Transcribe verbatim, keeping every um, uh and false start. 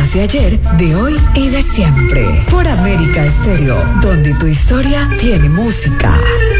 temas de ayer, de hoy y de siempre. Por América Estéreo, donde tu historia tiene música.